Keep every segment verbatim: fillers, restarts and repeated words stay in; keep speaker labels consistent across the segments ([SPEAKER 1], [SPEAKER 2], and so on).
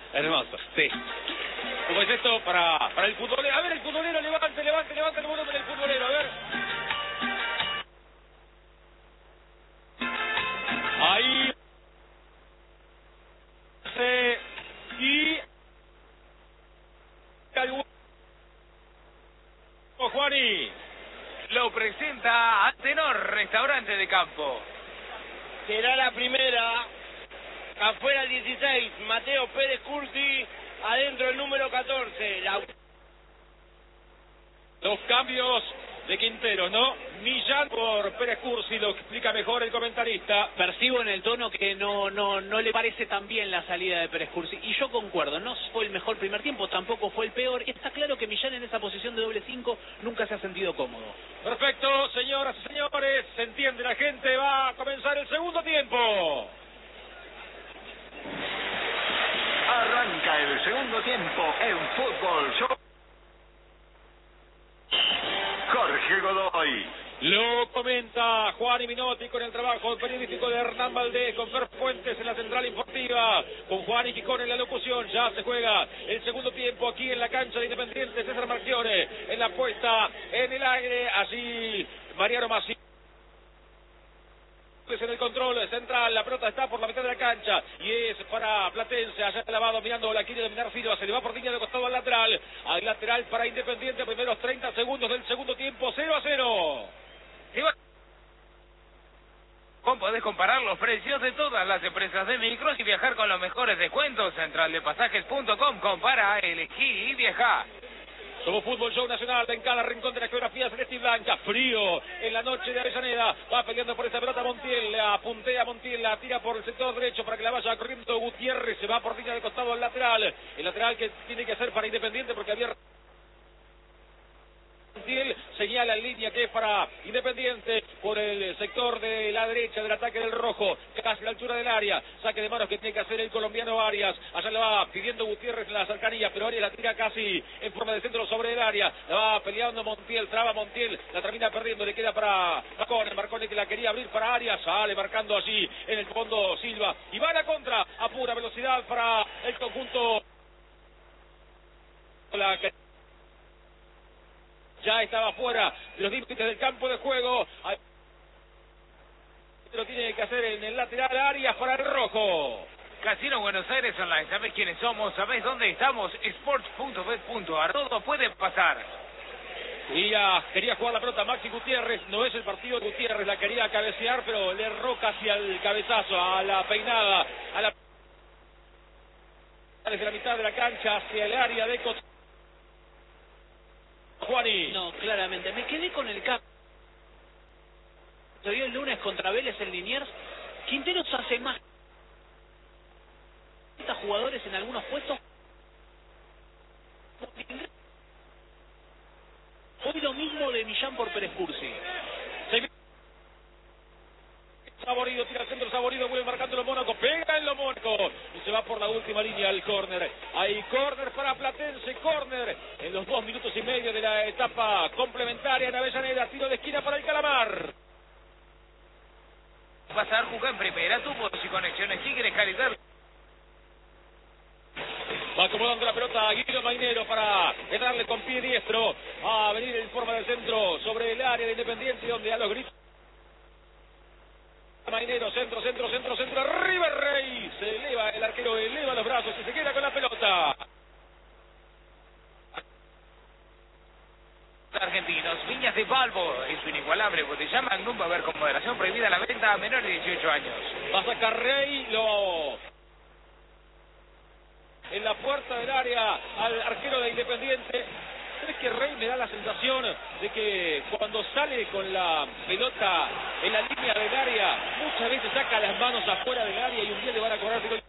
[SPEAKER 1] Hermoso, sí. ¿Cómo es esto para, para el futbolero? A ver, el futbolero, levante, levante, levante el volumen del futbolero, a ver. Ahí. Y... Juani.
[SPEAKER 2] Lo presenta Atenor, restaurante de campo.
[SPEAKER 3] Será la primera. Afuera el dieciséis, Mateo Pérez Cursi. Adentro el número catorce. La...
[SPEAKER 1] Los cambios de Quintero, ¿no? Millán por Pérez Cursi, lo explica mejor el comentarista.
[SPEAKER 4] Percibo en el tono que no no no le parece tan bien la salida de Pérez Cursi. Y yo concuerdo, no fue el mejor primer tiempo, tampoco fue el peor. Está claro que Millán en esa posición de doble cinco nunca se ha sentido cómodo.
[SPEAKER 1] Perfecto, señoras y señores, se entiende la gente, va a comenzar el segundo tiempo.
[SPEAKER 5] Arranca el segundo tiempo en Fútbol Show. Jorge Godoy.
[SPEAKER 1] Lo comenta Juan y Minotti con el trabajo periodístico de Hernán Valdés, con Fer Fuentes en la central informativa, con Juan y Quicón en la locución. Ya se juega el segundo tiempo aquí en la cancha de Independiente. César Marchione en la puesta en el aire. Así Mariano Massi en el control central, la pelota está por la mitad de la cancha y es para Platense. Allá la va dominando, la quiere dominar Silva, se le va por línea de costado al lateral, al lateral para Independiente. Primeros treinta segundos del segundo tiempo, cero a cero.
[SPEAKER 2] ¿Cómo podés comparar los precios de todas las empresas de micros y viajar con los mejores descuentos? Central de pasajes punto com, compara, elegí y viaja.
[SPEAKER 1] Somos Fútbol Show Nacional en cada rincón de la geografía celeste y blanca. Frío en la noche de Avellaneda. Va peleando por esa pelota Montiel. La puntea Montiel, la tira por el sector derecho para que la vaya corriendo Gutiérrez. Se va por línea de costado al lateral. El lateral que tiene que hacer para Independiente porque había... Montiel señala en línea que es para Independiente por el sector de la derecha del ataque del rojo, casi a la altura del área. Saque de manos que tiene que hacer el colombiano Arias. Allá le va pidiendo Gutiérrez en la cercanía, pero Arias la tira casi en forma de centro sobre el área. La va peleando Montiel, traba Montiel, la termina perdiendo, le queda para Marcone, Marcone que la quería abrir para Arias, sale marcando allí en el fondo Silva y va a la contra a pura velocidad para el conjunto. La que ya estaba fuera de los límites del campo de juego. Lo tiene que hacer en el lateral Arias para el rojo.
[SPEAKER 2] Casino Buenos Aires Online, ¿sabés quiénes somos? ¿Sabés dónde estamos? sports punto bet punto a r. Todo puede pasar.
[SPEAKER 1] Y ya quería jugar la pelota Maxi Gutiérrez, no es el partido de Gutiérrez, la quería cabecear, pero le erró casi al cabezazo, a la peinada, a la... desde la mitad de la cancha hacia el área de Cot... Juani.
[SPEAKER 4] No, claramente. Me quedé con el cap. Se vio el lunes contra Vélez en Liniers. Quinteros hace más jugadores en algunos puestos. Hoy lo mismo de Millán por Pérez Cursi.
[SPEAKER 1] Saborido, tira el centro Saborido, vuelve marcando los Mónaco, pega en los Mónaco y se va por la última línea al córner. Ahí córner para Platense, córner en los dos minutos y medio de la etapa complementaria en Avellaneda. Tiro de esquina para el Calamar.
[SPEAKER 2] Pasar, jugar en primera, tubos y conexiones Tigres, calidad.
[SPEAKER 1] Va acomodando la pelota a Guido Mainero para darle con pie diestro a venir en forma del centro sobre el área de Independiente, donde a los gritos Mainero, centro, centro, centro, centro, arriba Rey, se eleva el arquero, eleva los brazos y se queda con la pelota.
[SPEAKER 2] Argentinos, Viñas de Balbo, es su inigualable botella Magnum, va a haber con moderación prohibida la venta a menores de dieciocho años.
[SPEAKER 1] Va a sacar Rey, lo... en la puerta del área al arquero de Independiente. ¿Sabes que Rey me da la sensación de que cuando sale con la pelota en la línea del área, muchas veces saca las manos afuera del área y un día le van a cobrar gol?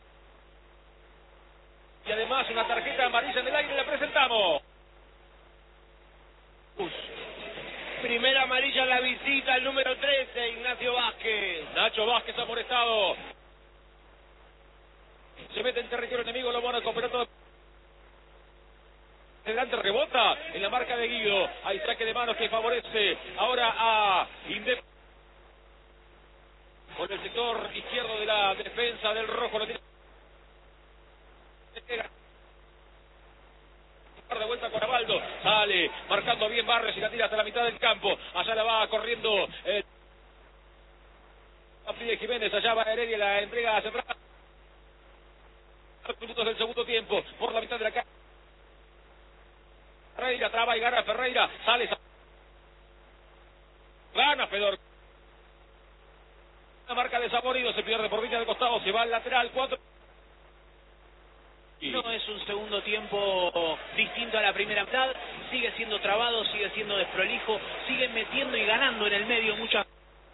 [SPEAKER 1] Y además una tarjeta amarilla en el aire, la presentamos.
[SPEAKER 3] Primera amarilla en la visita, el número trece, Ignacio Vázquez.
[SPEAKER 1] Nacho Vázquez amonestado. Se mete en territorio enemigo, lo Mónaco, pero todo... delante rebota en la marca de Guido. Hay saque de manos que favorece ahora a Independiente. Por el sector izquierdo de la defensa del rojo. Lo tiene... jugando bien Barrios y la tira hasta la mitad del campo. Allá la va corriendo eh, pide Jiménez, allá va Heredia, la entrega hacia atrás. Minutos del segundo tiempo, por la mitad de la cancha. Ferreira traba y gana Ferreira, sale, gana Fedor. La marca de Saborido, se pierde por línea de costado, se va al lateral, cuatro.
[SPEAKER 4] No es un segundo tiempo distinto a la primera mitad, sigue siendo trabado, sigue siendo desprolijo, sigue metiendo y ganando en el medio muchas.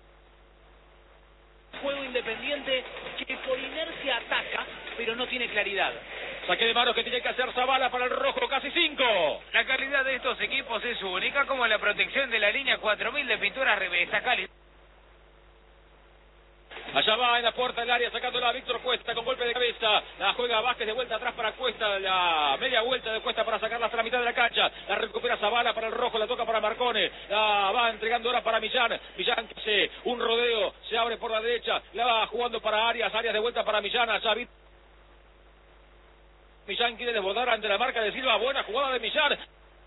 [SPEAKER 4] Juego Independiente que por inercia ataca, pero no tiene claridad.
[SPEAKER 1] Saque de manos que tiene que hacer Zavala para el rojo, casi cinco.
[SPEAKER 2] La calidad de estos equipos es única, como la protección de la línea cuatro mil de pinturas Revesta Cali.
[SPEAKER 1] Allá va en la puerta del área sacándola a Víctor Cuesta con golpe de cabeza. La juega Vázquez de vuelta atrás para Cuesta. La media vuelta de Cuesta para sacarla hasta la mitad de la cancha. La recupera Zavala para el rojo. La toca para Marcone. La va entregando ahora para Millán. Millán que hace un rodeo. Se abre por la derecha. La va jugando para Arias. Arias de vuelta para Millán. Allá Millán quiere desbordar ante la marca de Silva. Buena jugada de Millán.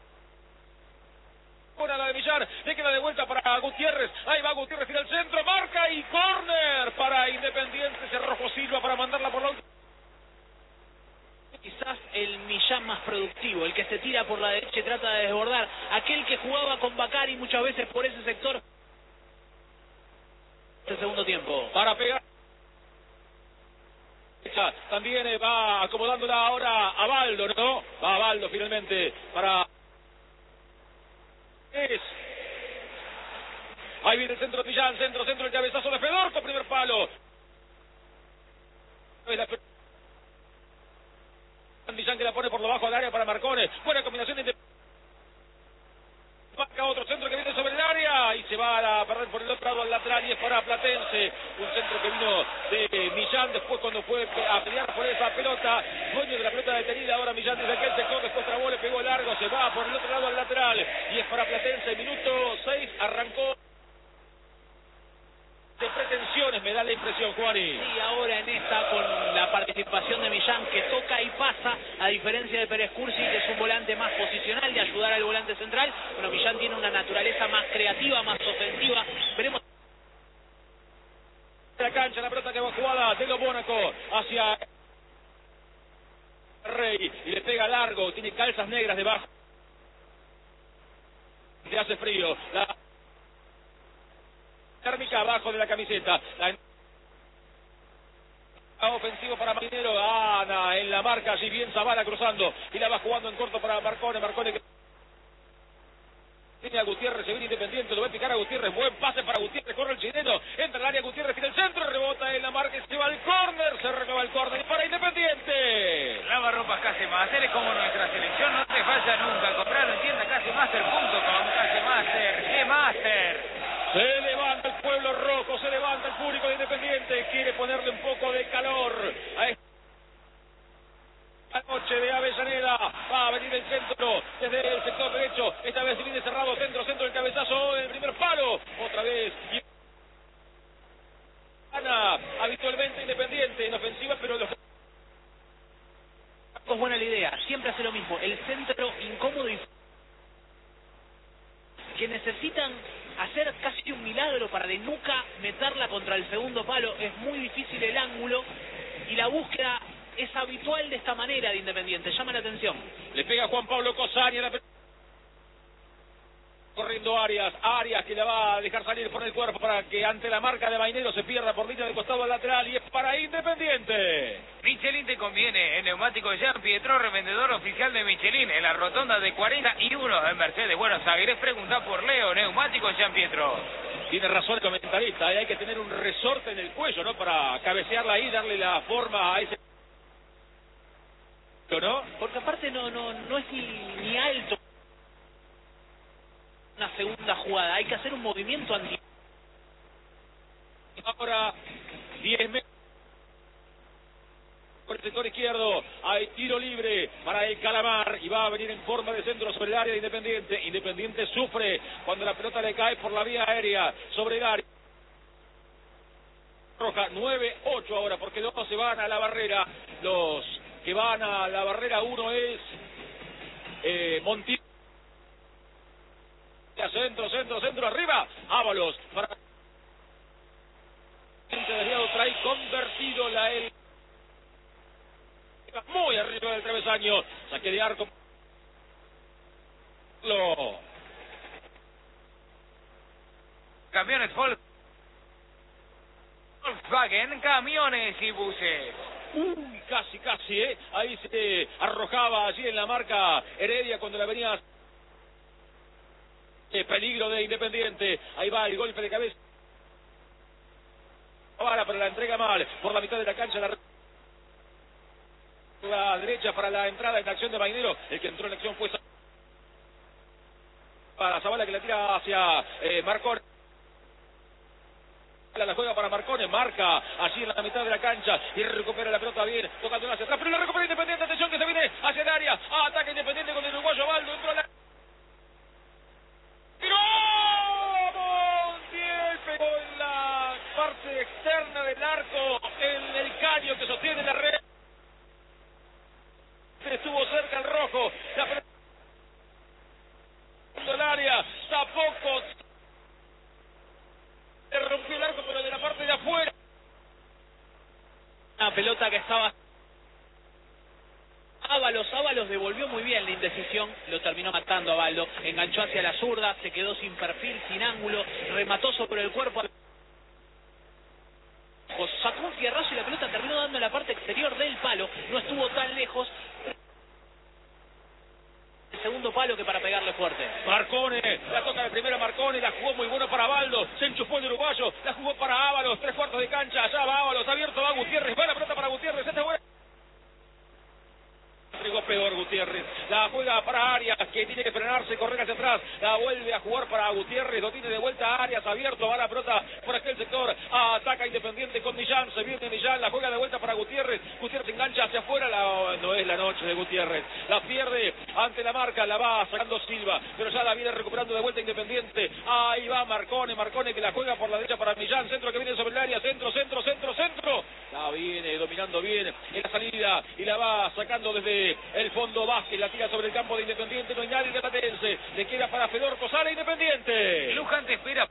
[SPEAKER 1] Buena la de Millán, le queda de vuelta para Gutiérrez, ahí va Gutiérrez, tira el centro, marca y córner para Independiente, se Rojo Silva para mandarla por la última.
[SPEAKER 4] Quizás el Millán más productivo, el que se tira por la derecha y trata de desbordar, aquel que jugaba con Bacari muchas veces por ese sector. Este segundo tiempo.
[SPEAKER 1] Para pegar. También va acomodándola ahora a Baldo, ¿no? Va a Baldo finalmente para... Es. Ahí viene el centro de Millán, centro, centro, el cabezazo de Fedor con primer palo. Millán que la pone por lo bajo del área para Marcone. Buena combinación de... Marca otro centro que viene sobre el área y se va a perder por el otro lado al lateral y es para Platense. Un centro que vino de Millán después cuando fue a pelear por esa pelota. Dueño de la pelota detenida ahora Millán desde aquel sector, después trabó, le pegó largo, se va por el otro lado al lateral y es para Platense. Minuto seis, arrancó de pretensiones, me da la impresión, Juani.
[SPEAKER 4] Y ahora en esta con la participación de Millán que toca y pasa, a diferencia de Pérez Cursi, que es un volante más posicional de ayudar al volante central. Bueno, Millán tiene una naturaleza más creativa, más ofensiva. Veremos
[SPEAKER 1] la cancha, la pelota que va jugada de lo Mónaco hacia Rey y le pega largo, tiene calzas negras debajo. Le hace frío. La térmica abajo de la camiseta. La ofensivo para Marinero. Ana en la marca, si bien Zavala cruzando y la va jugando en corto para Marcone. Marcone que tiene a Gutiérrez, se viene Independiente, lo va a picar a Gutiérrez, buen pase para Gutiérrez, corre el chileno, entra al área Gutiérrez, tira el centro, rebota en la marca y se va al córner, se renueva el córner para Independiente.
[SPEAKER 2] Lavarropas Casemaster es como nuestra selección, no te falla nunca, comprar en tienda casemaster punto com, Casemaster, G-Master.
[SPEAKER 1] Se levanta el pueblo rojo, se levanta el público de Independiente, quiere ponerle un poco de calor a esta noche de Avellaneda. Va a venir el centro desde el sector derecho, esta vez viene cerrado, centro, centro, el cabezazo en el primer palo, otra vez y gana habitualmente Independiente en ofensiva, pero los...
[SPEAKER 4] es buena la idea, siempre hace lo mismo, el centro incómodo y que necesitan hacer casi un milagro para de nuca meterla contra el segundo palo. Es muy difícil el ángulo y la búsqueda es habitual de esta manera de Independiente, llama la atención.
[SPEAKER 1] Le pega Juan Pablo Cosaña, la... corriendo Arias, Arias que la va a dejar salir por el cuerpo para que ante la marca de Mainero se pierda por línea de costado al lateral y es para Independiente.
[SPEAKER 2] Michelin te conviene, el neumático Jean Pietro, revendedor oficial de Michelin, en la rotonda de cuarenta y uno en Mercedes, Buenos Aires. Pregunta por Leo, neumático Jean Pietro.
[SPEAKER 1] Tiene razón el comentarista, ¿eh? Hay que tener un resorte en el cuello, ¿no? Para cabecearla ahí, darle la forma a ese... ¿no?
[SPEAKER 4] Porque aparte no, no, no es ni, ni alto una segunda jugada, hay que hacer un movimiento anti...
[SPEAKER 1] Ahora diez metros por el sector izquierdo, hay tiro libre para el Calamar y va a venir en forma de centro sobre el área de Independiente. Independiente sufre cuando la pelota le cae por la vía aérea sobre el área roja. Nueve ocho ahora porque dos se van a la barrera. Los que van a la barrera, uno es eh, Montiel Centro, centro, centro, arriba. Ábalos. Para... Desviado, trae convertido la L. Muy arriba del travesaño. Saque de arco. Lo.
[SPEAKER 2] Camiones Volkswagen, camiones y buses.
[SPEAKER 1] Uy, casi, casi, ¿eh? Ahí se arrojaba allí en la marca Heredia cuando la venía. Eh, peligro de Independiente. Ahí va el golpe de cabeza. Ahora, pero la entrega mal. Por la mitad de la cancha. La, la derecha para la entrada en acción de Mainero. El que entró en acción fue para Zavala, que la tira hacia eh, Marcone. La juega para Marcone, marca allí en la mitad de la cancha y recupera la pelota bien, tocando hacia atrás, pero la recupera Independiente. Atención que se viene hacia el área. Ataque Independiente con el uruguayo Baldo. Entró la... ¡Tiró! Montiel pegó en la parte externa del arco, en el caño que sostiene la red. Estuvo cerca el rojo. La pelota el área, tampoco se rompió el arco, pero de la parte de afuera.
[SPEAKER 4] Una pelota que estaba... Ábalos, Ábalos devolvió muy bien la indecisión, lo terminó matando a Baldo, enganchó hacia la zurda, se quedó sin perfil, sin ángulo, remató sobre el cuerpo, sacó un fierrazo y la pelota terminó dando en la parte exterior del palo, no estuvo tan lejos, el segundo palo que para pegarle fuerte.
[SPEAKER 1] Marcone, la toca de primera Marcone, la jugó muy bueno para Baldo, se enchufó el uruguayo, la jugó para Ábalos, tres cuartos de cancha, allá va Ábalos, abierto va Gutiérrez, va la pelota para Gutiérrez, esta es buena. Entregó peor Gutiérrez, la juega para Arias, que tiene que frenarse, correr hacia atrás, la vuelve a jugar para Gutiérrez, lo tiene de vuelta a Arias, abierto, va la pelota por aquel sector, ataca Independiente con Millán, se viene Millán, la juega de vuelta para Gutiérrez, Gutiérrez se engancha hacia afuera, la, no es la noche de Gutiérrez, la pierde ante la marca, la va sacando Silva, pero ya la viene recuperando de vuelta Independiente, ahí va Marcone, Marcone que la juega por la derecha para Millán, centro que viene sobre el área, centro, centro, centro, centro, la viene dominando bien en la salida y la va sacando desde el fondo. Vázquez la tira sobre el campo de Independiente, no hay nadie de Platense, le queda para Fedorco, sale Independiente.
[SPEAKER 2] Luján te espera.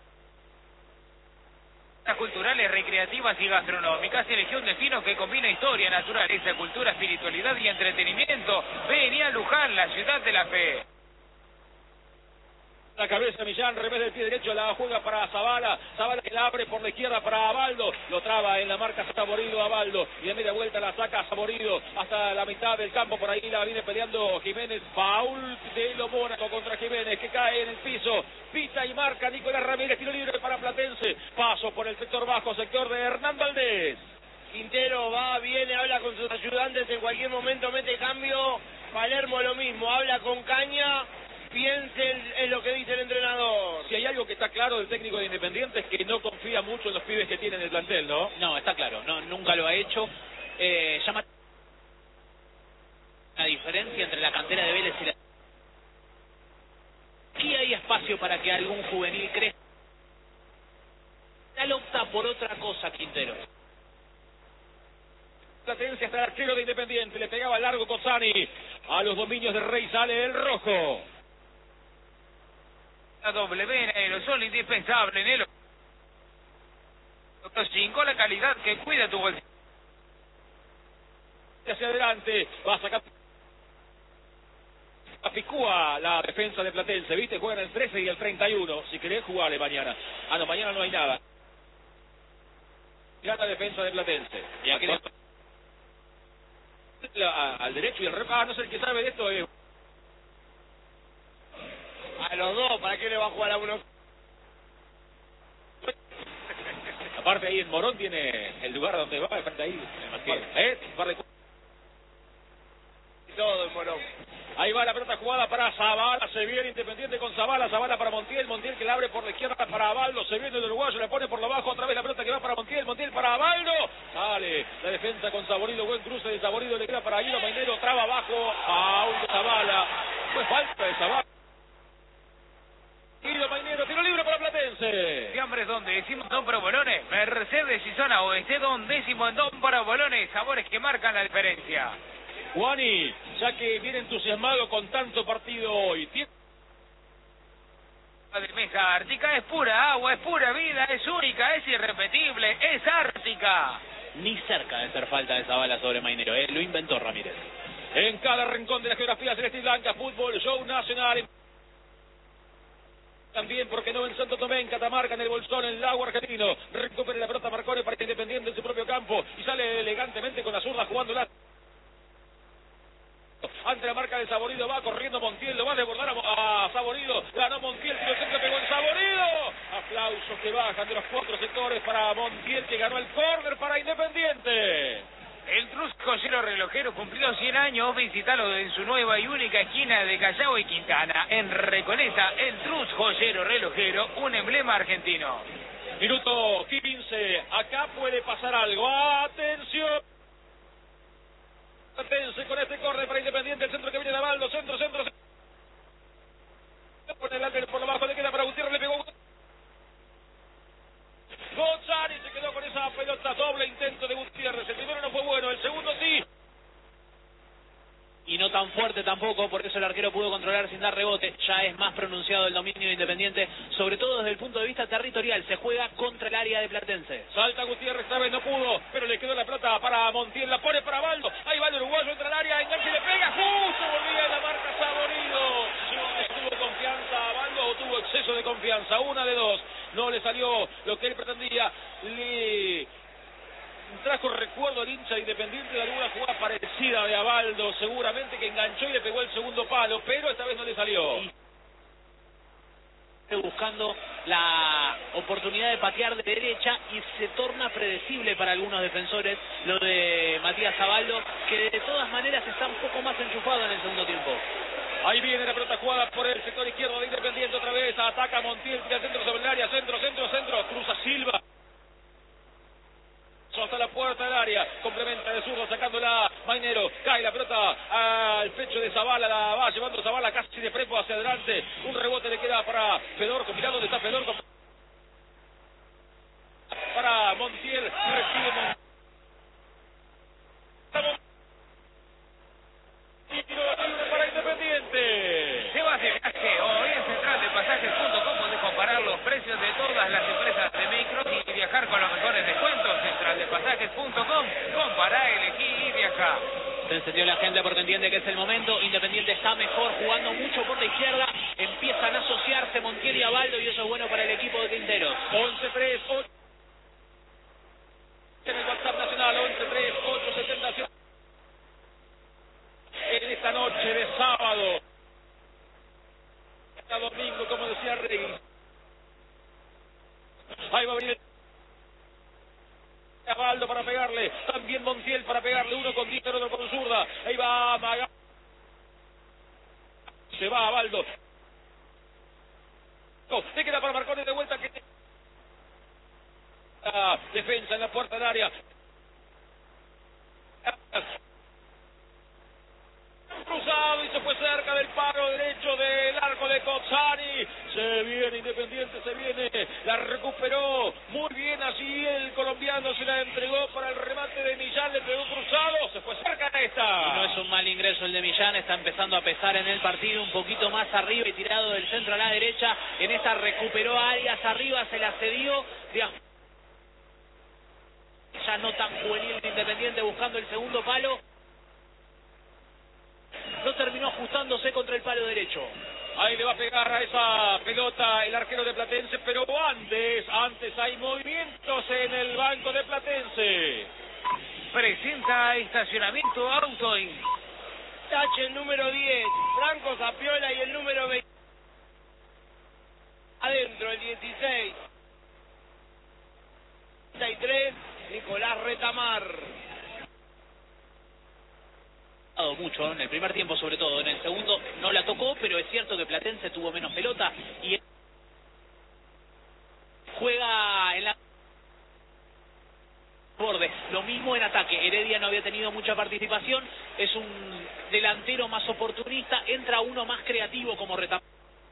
[SPEAKER 2] Culturales, recreativas y gastronómicas, selección de finos que combina historia, naturaleza, cultura, espiritualidad y entretenimiento. Vení a Luján, la ciudad de la fe.
[SPEAKER 1] La cabeza Millán, revés del pie derecho, la juega para Zavala, Zavala que la abre por la izquierda para Baldo, lo traba en la marca Saborido a Baldo, y de media vuelta la saca Saborido hasta la mitad del campo, por ahí la viene peleando Jiménez, foul de Lo Mónaco contra Jiménez, que cae en el piso, pita y marca Nicolás Ramírez, tiro libre para Platense, paso por el sector bajo, sector de Hernán Valdés.
[SPEAKER 3] Quintero va, viene, habla con sus ayudantes, en cualquier momento mete cambio, Palermo lo mismo, habla con Caña, piensen en lo que dice el entrenador.
[SPEAKER 1] Si hay algo que está claro del técnico de Independiente es que no confía mucho en los pibes que tiene en el plantel, ¿no?
[SPEAKER 4] No, está claro, no, nunca lo ha hecho. Eh, llama la diferencia entre la cantera de Vélez y la... Aquí hay espacio para que algún juvenil crezca. Él opta por otra cosa, Quintero.
[SPEAKER 1] Platense hasta el arquero de Independiente, le pegaba largo Cozzani. A los dominios de Rey sale el rojo.
[SPEAKER 2] La doble B en aerosol indispensable en el cinco, la calidad que cuida tu bolsillo.
[SPEAKER 1] Hacia adelante, va a sacar a Picúa la defensa de Platense, ¿viste? Juegan el trece y el treinta y uno, si querés jugarle mañana. Ah, no, mañana no hay nada. La defensa de Platense. Y aquí la, al derecho y el rep... Ah, no sé el que sabe de esto. Eh.
[SPEAKER 3] A los dos, ¿para qué le va a jugar a uno?
[SPEAKER 1] Aparte ahí en Morón tiene el lugar donde va, frente ahí. ¿Eh? Par de...
[SPEAKER 3] Todo en Morón.
[SPEAKER 1] Ahí va la pelota jugada para Zavala, se viene Independiente con Zavala, Zavala para Montiel, Montiel que la abre por la izquierda para Baldo, se viene el uruguayo, le pone por lo bajo, otra vez la pelota que va para Montiel, Montiel para Baldo, sale la defensa con Saborido, buen cruce de Saborido, le queda para Guido Mainero, traba abajo, foul de Zavala, fue falta de Zavala. Guido Mainero, tiro libre para Platense.
[SPEAKER 2] Siempre es don décimo en Don Probolones, Mercedes y zona oeste, don décimo en Don Probolones, sabores que marcan la diferencia.
[SPEAKER 1] Juani, ya que viene entusiasmado con tanto partido hoy, tiene
[SPEAKER 2] de Mesa Ártica es pura agua, es pura vida, es única, es irrepetible, es Ártica.
[SPEAKER 4] Ni cerca de ser falta de esa bala sobre Mainero, ¿eh? Lo inventó Ramírez.
[SPEAKER 1] En cada rincón de la geografía celeste y blanca, fútbol, show nacional. También, porque no, en Santo Tomé, en Catamarca, en el Bolsón, en el lago argentino. Recupera la pelota Marcone para Independiente en su propio campo y sale elegantemente con la zurda jugando la... Ante la marca de Saborido va corriendo Montiel, lo va a desbordar a, a Saborido, ganó Montiel, tiro centro, pegó en Saborido. Aplausos que bajan de los cuatro sectores para Montiel, que ganó el córner para Independiente.
[SPEAKER 2] El Trus Joyero Relojero cumplió cien años, visítalo en su nueva y única esquina de Callao y Quintana. En Recoleta, el Trus Joyero Relojero, un emblema argentino.
[SPEAKER 1] Minuto quince, acá puede pasar algo, atención. Atención con este córner para Independiente, el centro que viene de Abaldo, centro, centro, centro. Por delante, por lo bajo le queda para Gutiérrez, le pegó. Gozzani se quedó con esa pelota, doble intento de Gutiérrez. El primero no fue bueno, el segundo sí.
[SPEAKER 4] Y no tan fuerte tampoco, por eso el arquero pudo controlar sin dar rebote. Ya es más pronunciado el dominio de Independiente, sobre todo desde el punto de vista territorial. Se juega contra el área de Platense.
[SPEAKER 1] Salta Gutiérrez, esta vez no pudo, pero le quedó la pelota para Montiel, la pone para Baldo. Ahí va el uruguayo, entra al área, engancha y le pega, justo volvía en la marca Saborido. ¿Tuvo confianza a Baldo o tuvo exceso de confianza? Una de dos. No le salió lo que él pretendía. Le trajo recuerdo al hincha Independiente de alguna jugada parecida de Abaldo, seguramente, que enganchó y le pegó el segundo palo, pero esta vez no le salió.
[SPEAKER 4] Buscando la oportunidad de patear de derecha y se torna predecible para algunos defensores lo de Matías Abaldo, que de todas maneras está un poco más enchufado en el segundo tiempo.
[SPEAKER 1] Ahí viene la pelota jugada por el sector izquierdo de Independiente otra vez, ataca Montiel, tira centro sobre el área, centro, centro, centro, cruza Silva. Hasta la puerta del área, complementa de zurdo sacándola Mainero, cae la pelota al pecho de Zabala, la va llevando Zabala casi de prepo hacia adelante, un rebote le queda para Fedorco, mirá dónde está Fedorco, para Montiel, recibe Montiel. Y tiro libre para Independiente.
[SPEAKER 2] Se va de viaje hoy en central de pasajes punto com, podés comparar los precios de todas las empresas de micros y viajar con los mejores descuentos. central de pasajes punto com, compará, elegí y viajá.
[SPEAKER 4] Se encendió la gente porque entiende que es el momento. Independiente está mejor, jugando mucho por la izquierda. Empiezan a asociarse Montiel y Abaldo y eso es bueno para el equipo de Quinteros.
[SPEAKER 1] once tres, ocho en el WhatsApp nacional, once tres, ocho setenta siete. En esta noche de sábado, este domingo, como decía Rey. Ahí va a venir Abaldo para pegarle, también Montiel para pegarle, uno con diez, otro con zurda. Ahí va Maga. Se va Abaldo. No, se queda para Marcone de vuelta, que ah, defensa en la puerta del área. Cruzado y se fue cerca del paro derecho del arco de Gozzani. Se viene Independiente, se viene, la recuperó muy bien allí el colombiano, se la entregó para el remate de Millán, le pegó cruzado, se fue cerca de esta.
[SPEAKER 4] Y no es un mal ingreso el de Millán, está empezando a pesar en el partido, un poquito más arriba y tirado del centro a la derecha. En esta recuperó Arias arriba, se la cedió de afuera. Ya no tan juvenil de Independiente buscando el segundo palo. No terminó ajustándose contra el palo derecho.
[SPEAKER 1] Ahí le va a pegar a esa pelota el arquero de Platense, pero antes, antes hay movimientos en el banco de Platense.
[SPEAKER 2] Presenta estacionamiento Autoin.
[SPEAKER 3] Tache el número diez, Franco Zapiola, y el número veinte. Adentro el dieciséis. treinta y tres, Nicolás Retamar.
[SPEAKER 4] Mucho en el primer tiempo, sobre todo en el segundo no la tocó, pero es cierto que Platense tuvo menos pelota y juega en la borde, lo mismo en ataque. Heredia no había tenido mucha participación, es un delantero más oportunista, entra uno más creativo como Retamar.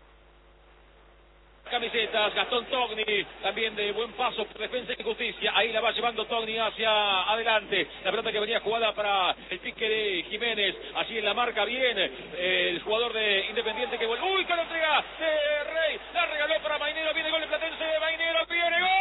[SPEAKER 1] Camisetas, Gastón Togni, también de buen paso por Defensa y Justicia. Ahí la va llevando Togni hacia adelante. La pelota que venía jugada para el pique de Jiménez. Allí en la marca bien eh, el jugador de Independiente que vuelve.